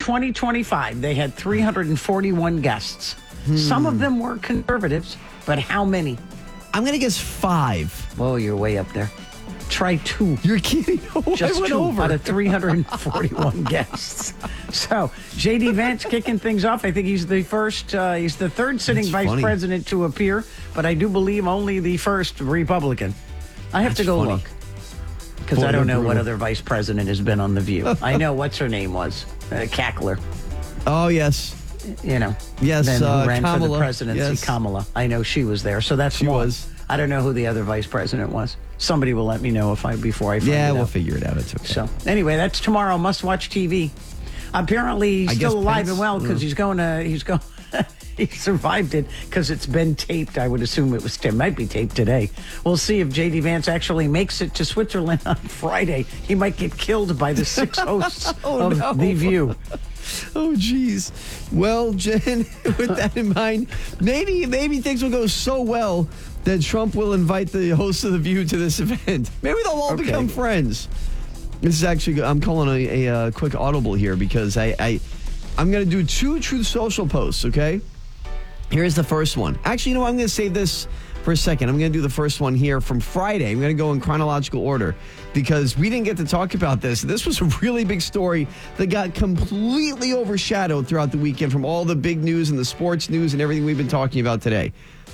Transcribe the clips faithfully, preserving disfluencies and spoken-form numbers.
twenty twenty-five, they had three hundred forty-one guests. Hmm. Some of them were conservatives, but how many? I'm going to guess five. Oh, you're way up there. Try two. You're kidding? Oh, Just I went two over. out of three hundred forty-one guests. So, J D. Vance kicking things off. I think he's the first, uh, he's the third sitting That's vice funny. president to appear, but I do believe only the first Republican. I have That's to go funny. look, because Boy, I don't know brutal. what other vice president has been on The View. I know what's her name was, uh, Cackler. Oh, yes. You know. Yes, then who uh, ran for the Kamala. presidency, Yes. Kamala. I know she was there, so that's She one. was. I don't know who the other vice president was. Somebody will let me know if I before I find Yeah, it we'll out. figure it out. It's okay. So anyway, that's tomorrow. Must watch T V. Apparently, he's I guess still alive Pence- and well because mm. he's going to. He's going. He survived it because it's been taped. I would assume it was. It might be taped today. We'll see if J D. Vance actually makes it to Switzerland on Friday. He might get killed by the six hosts Oh, of no. The View. Oh, geez. Well, Jen, with that in mind, maybe maybe things will go so well that Trump will invite the hosts of The View to this event. Maybe they'll all Okay. become friends. This is actually, I'm calling a, a, uh quick audible here because I, I, I'm going to do two Truth Social posts, okay? Here's the first one. Actually, you know what? I'm going to save this for a second. I'm going to do the first one here from Friday. I'm going to go in chronological order because we didn't get to talk about this. This was a really big story that got completely overshadowed throughout the weekend from all the big news and the sports news and everything we've been talking about today.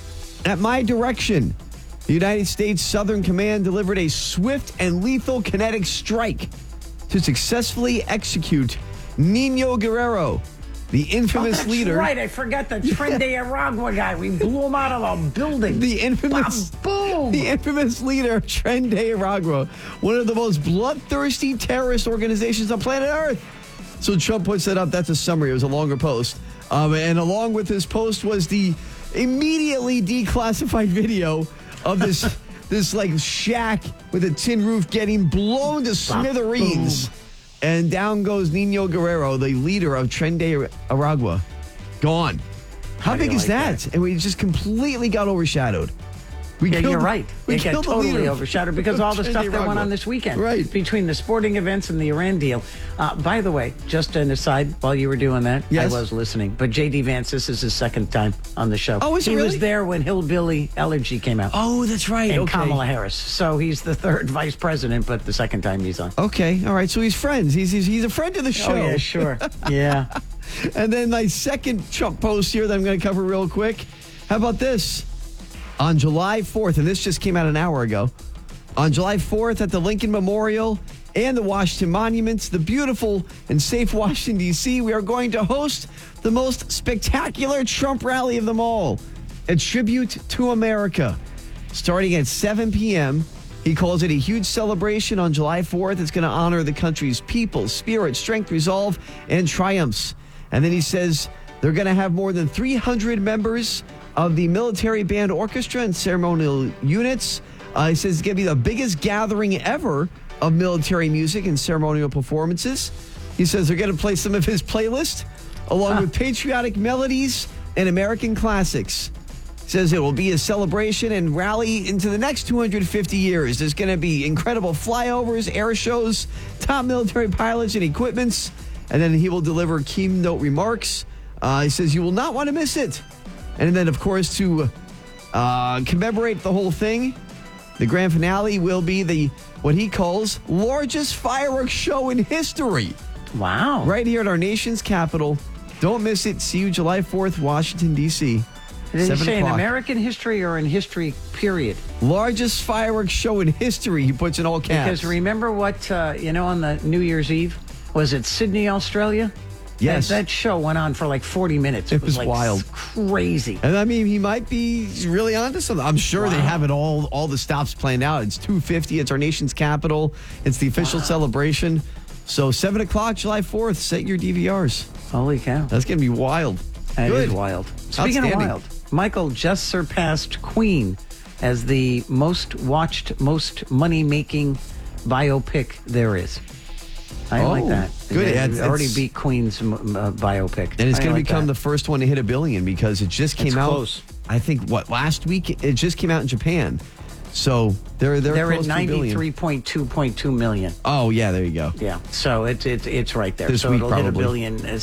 At my direction, the United States Southern Command delivered a swift and lethal kinetic strike to successfully execute Nino Guerrero, the infamous Oh, that's leader. right. I forgot the Tren de Aragua guy. We blew him out of a building. The infamous, Boom! the infamous leader, Tren de Aragua, one of the most bloodthirsty terrorist organizations on planet Earth. So Trump puts that up. That's a summary. It was a longer post. Um, and along with his post was the immediately declassified video of this, this like shack with a tin roof getting blown to smithereens. And down goes Nino Guerrero, the leader of Tren de Aragua. Gone. How, How do big you is like that? And we just completely got overshadowed. We Yeah, killed- you're right. We It got killed the totally leader overshadowed because of all the Tren stuff de that went Aragua. on this weekend. Right. Between the sporting events and the Iran deal. Uh, by the way, just an aside, while you were doing that, Yes. I was listening. But J D. Vance, this is his second time on the show. Oh, is it He really? was there when Hillbilly Elegy came out. Oh, that's right. And okay. Kamala Harris. So he's the third vice president, but the second time he's on. Okay, all right. So he's friends. He's he's, he's a friend of the show. Oh, yeah, sure. Yeah. And then my second Trump post here that I'm going to cover real quick. How about this? On July fourth, and this just came out an hour ago. On July fourth at the Lincoln Memorial and the Washington Monuments, the beautiful and safe Washington, D C, we are going to host the most spectacular Trump rally of them all. A tribute to America. Starting at seven p.m., he calls it a huge celebration on July fourth. It's going to honor the country's people, spirit, strength, resolve, and triumphs. And then he says they're going to have more than three hundred members of the military band orchestra and ceremonial units. Uh, he says it's going to be the biggest gathering ever of military music and ceremonial performances. He says they're going to play some of his playlist along with patriotic melodies and American classics. Says it will be a celebration and rally into the next two hundred fifty years. There's going to be incredible flyovers, air shows, top military pilots and equipments, and then he will deliver keynote remarks. Uh, he says you will not want to miss it. And then, of course, to uh, commemorate the whole thing, the grand finale will be the what he calls largest fireworks show in history. Wow. Right here at our nation's capital. Don't miss it. See you July fourth, Washington, D C Did he seven say in o'clock. American history or in history, period? Largest fireworks show in history, he puts in all caps. Because remember what, uh, you know, on the New Year's Eve? Was it Sydney, Australia? Yes. That, that show went on for like forty minutes. It was like wild. Crazy. And I mean, he might be really onto something. I'm sure they Wow. have it all, all the stops planned out. It's two fifty. It's our nation's capital. It's the official Wow. celebration. So seven o'clock, July fourth, set your D V Rs. Holy cow. That's going to be wild. That Good. is wild. Speaking of Outstanding. wild, Michael just surpassed Queen as the most watched, most money-making biopic there is. I Oh, like that. good. It, Yeah, it it's- already it's- beat Queen's uh, biopic. And it's I going to like become that. the first one to hit a billion because it just came It's out. close. I think, what, last week? It just came out in Japan. So they're, they're, They're close at to a billion. ninety-three point two point two million. Oh, yeah, there you go. Yeah, so it's it's it's right there. This so week, it'll hit a probably. billion